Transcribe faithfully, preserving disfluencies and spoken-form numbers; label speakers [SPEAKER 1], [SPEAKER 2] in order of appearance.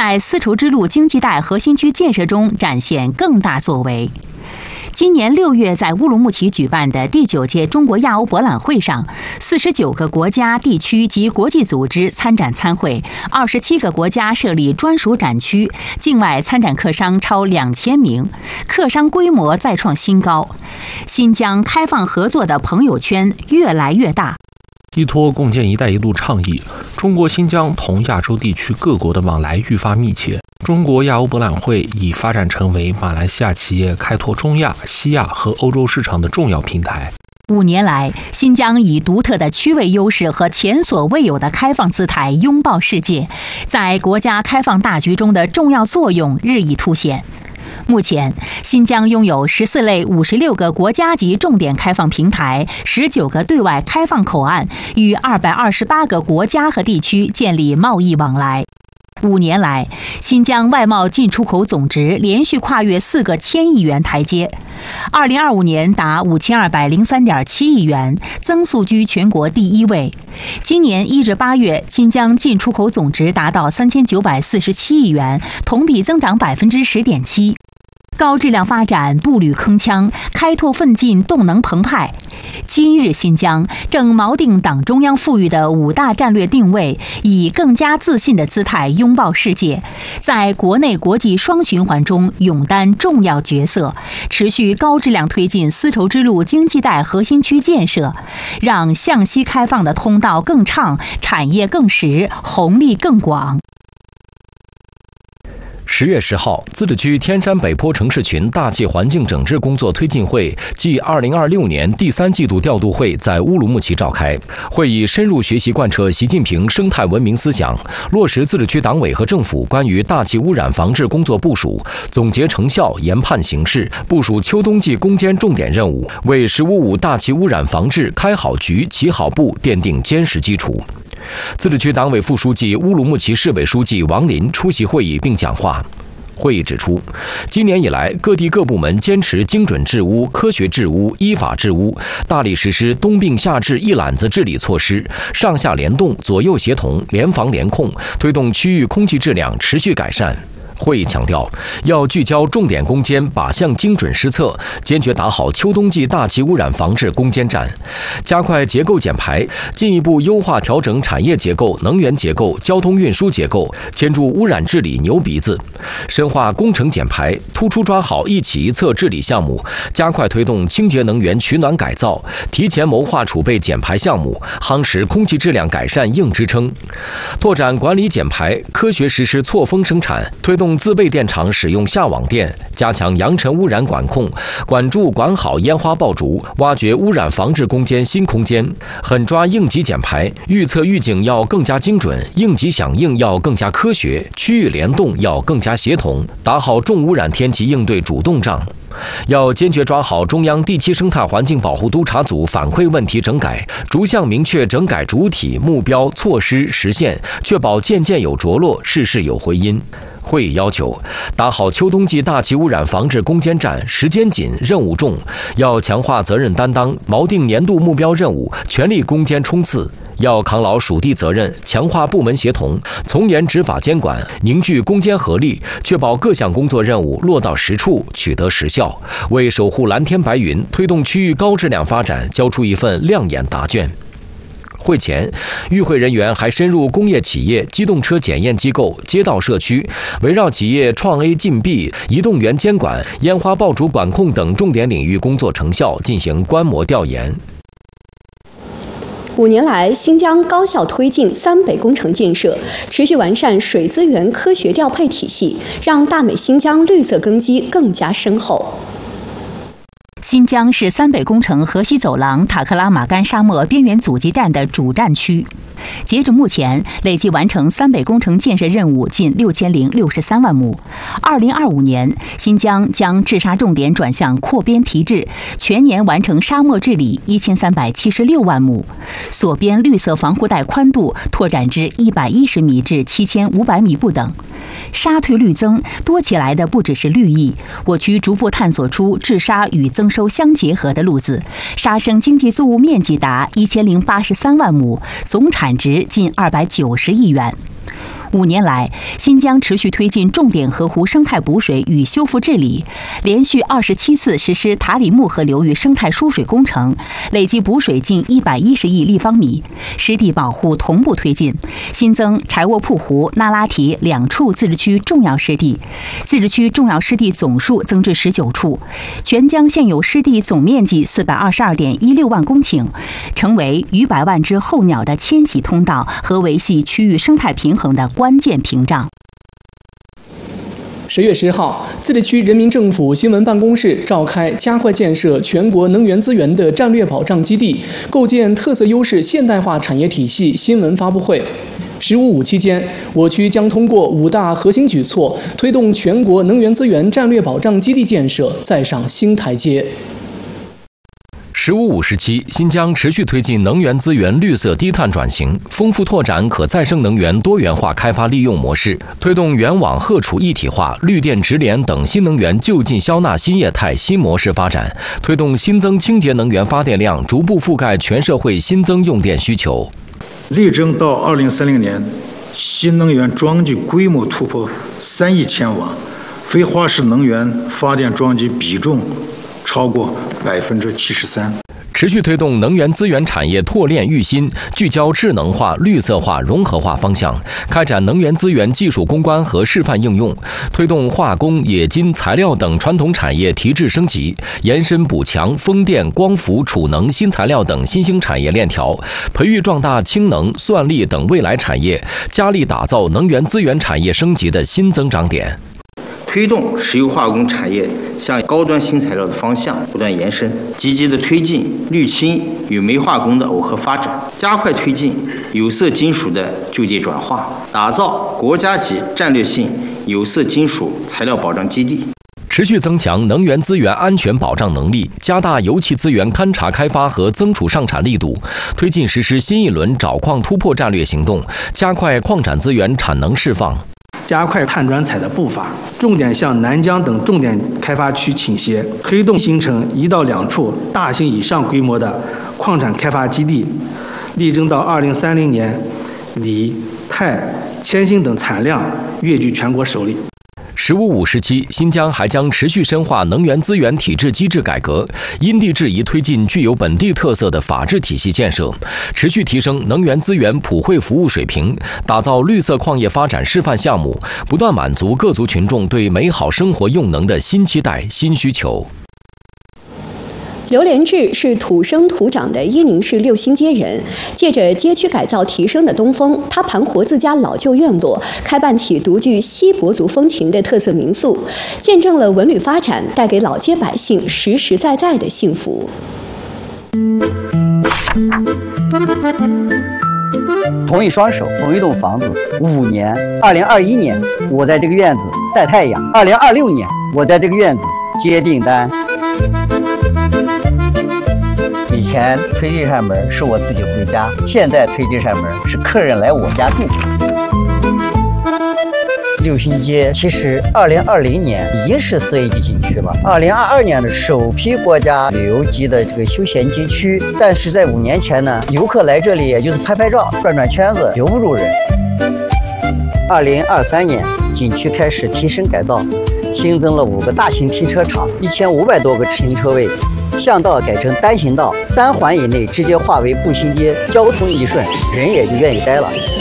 [SPEAKER 1] 在丝绸之路经济带核心区建设中展现更大作为。今年六月在乌鲁木齐举办的第九届中国亚欧博览会上，四十九个国家、地区及国际组织参展参会，二十七个国家设立专属展区，境外参展客商超两千名，客商规模再创新高。新疆开放合作的朋友圈越来越大。
[SPEAKER 2] 依托共建“一带一路”倡议，中国新疆同亚洲地区各国的往来愈发密切。中国亚欧博览会已发展成为马来西亚企业开拓中亚、西亚和欧洲市场的重要平台。
[SPEAKER 1] 五年来，新疆以独特的区位优势和前所未有的开放姿态拥抱世界，在国家开放大局中的重要作用日益凸显。目前，新疆拥有十四类五十六个国家级重点开放平台，十九个对外开放口岸，与二百二十八个国家和地区建立贸易往来。五年来，新疆外贸进出口总值连续跨越四个千亿元台阶，二零二五年达五千二百零三点七亿元，增速居全国第一位。今年一至八月，新疆进出口总值达到三千九百四十七亿元，同比增长百分之十点七。高质量发展步履铿锵，开拓奋进动能澎湃。今日新疆正锚定党中央赋予的五大战略定位，以更加自信的姿态拥抱世界，在国内国际双循环中勇担重要角色，持续高质量推进丝绸之路经济带核心区建设，让向西开放的通道更畅，产业更实，红利更广。
[SPEAKER 3] 十月十号，自治区天山北坡城市群大气环境整治工作推进会暨二零二六年第三季度调度会在乌鲁木齐召开。会议深入学习贯彻习近平生态文明思想，落实自治区党委和政府关于大气污染防治工作部署，总结成效，研判形势，部署秋冬季攻坚重点任务，为“十五五”大气污染防治开好局、起好步奠定坚实基础。自治区党委副书记、乌鲁木齐市委书记王林出席会议并讲话。会议指出，今年以来，各地各部门坚持精准治污、科学治污、依法治污，大力实施冬病夏治一揽子治理措施，上下联动、左右协同、联防联控，推动区域空气质量持续改善。会议强调，要聚焦重点攻坚，靶向精准施策，坚决打好秋冬季大气污染防治攻坚战，加快结构减排，进一步优化调整产业结构、能源结构、交通运输结构，牵住污染治理牛鼻子，深化工程减排，突出抓好一起一策治理项目，加快推动清洁能源取暖改造，提前谋划储备减排项目，夯实空气质量改善硬支撑，拓展管理减排，科学实施错峰生产，推动自备电厂使用下网电，加强扬尘污染管控，管住管好烟花爆竹，挖掘污染防治攻坚新空间，狠抓应急减排，预测预警要更加精准，应急响应要更加科学，区域联动要更加协同，打好重污染天气应对主动仗。要坚决抓好中央第七生态环境保护督察组反馈问题整改，逐项明确整改主体、目标、措施实现，确保件件有着落，事事有回音。会议要求，打好秋冬季大气污染防治攻坚战，时间紧，任务重，要强化责任担当，锚定年度目标任务，全力攻坚冲刺。要扛牢属地责任，强化部门协同，从严执法监管，凝聚攻坚合力，确保各项工作任务落到实处，取得实效，为守护蓝天白云、推动区域高质量发展交出一份亮眼答卷。会前，与会人员还深入工业企业、机动车检验机构、街道社区，围绕企业创 A 禁 B、移动源监管、烟花爆竹管控等重点领域工作成效进行观摩调研。
[SPEAKER 4] 五年来，新疆高效推进三北工程建设，持续完善水资源科学调配体系，让大美新疆绿色根基更加深厚。
[SPEAKER 1] 新疆是三北工程河西走廊塔克拉玛干沙漠边缘阻击战的主战区。截至目前，累计完成三北工程建设任务近六千零六十三万亩。二零二五年，新疆将治沙重点转向扩边提质，全年完成沙漠治理一千三百七十六万亩，所边绿色防护带宽度拓展至一百一十米至七千五百米不等。沙退绿增，多起来的不只是绿意，我区逐步探索出治沙与增收相结合的路子。沙生经济作物面积达一千零八十三万亩，总产值近二百九十亿元。 五年来，新疆持续推进重点河湖生态补水与修复治理，连续二十七次实施塔里木河流域生态输水工程，累计补水近一百一十亿立方米。湿地保护同步推进，新增柴窝铺湖、那拉提两处自治区重要湿地，自治区重要湿地总数增至十九处，全疆现有湿地总面积四百二十二点一六万公顷，成为逾百万只候鸟的迁徙通道和维系区域生态平衡的关键屏障。
[SPEAKER 5] 十月十号，自治区人民政府新闻办公室召开加快建设全国能源资源的战略保障基地，构建特色优势现代化产业体系新闻发布会。十五五期间，我区将通过五大核心举措，推动全国能源资源战略保障基地建设再上新台阶。
[SPEAKER 3] 十五五时期，新疆持续推进能源资源绿色低碳转型，丰富拓展可再生能源多元化开发利用模式，推动原网荷储一体化、绿电直联等新能源就近消纳新业态新模式发展，推动新增清洁能源发电量逐步覆盖全社会新增用电需求。
[SPEAKER 6] 力争到二零三零年，新能源装机规模突破三亿千瓦，非化石能源发电装机比重超过百分之七十三。
[SPEAKER 3] 持续推动能源资源产业拓炼育新，聚焦智能化、绿色化、融合化方向，开展能源资源技术攻关和示范应用，推动化工、冶金、材料等传统产业提质升级，延伸补强风电、光伏、储能、新材料等新兴产业链条，培育壮大氢能、算力等未来产业，加力打造能源资源产业升级的新增长点。
[SPEAKER 7] 推动石油化工产业向高端新材料的方向不断延伸，积极地推进氯氢与煤化工的耦合发展，加快推进有色金属的就地转化，打造国家级战略性有色金属材料保障基地。
[SPEAKER 3] 持续增强能源资源安全保障能力，加大油气资源勘查开发和增储上产力度，推进实施新一轮找矿突破战略行动，加快矿产资源产能释放。
[SPEAKER 8] 加快碳转采的步伐，重点向南疆等重点开发区倾斜，推动形成一到两处大型以上规模的矿产开发基地，力争到二零三零年，锂、钛、铅锌等产量跃居全国首例。
[SPEAKER 3] 十五五时期，新疆还将持续深化能源资源体制机制改革，因地制宜推进具有本地特色的法治体系建设，持续提升能源资源普惠服务水平，打造绿色矿业发展示范项目，不断满足各族群众对美好生活用能的新期待、新需求。
[SPEAKER 4] 刘连志是土生土长的伊宁市六星街人，借着街区改造提升的东风，他盘活自家老旧院落，开办起独具锡伯族风情的特色民宿，见证了文旅发展带给老街百姓实实在在的幸福。
[SPEAKER 9] 同一双手，同一栋房子，五年。二零二一年，我在这个院子晒太阳；二零二六年，我在这个院子接订单。以前推这扇门是我自己回家，现在推这扇门是客人来我家住。六星街其实二零二零年已经是四 A 级景区了，二零二二年的首批国家旅游级的这个休闲街区，但是在五年前呢，游客来这里也就是拍拍照、转转圈子，留不住人。二零二三年，景区开始提升改造，新增了五个大型停车场，一千五百多个停车位。巷道改成单行道，三环以内直接划为步行街，交通一顺，人也就愿意待了。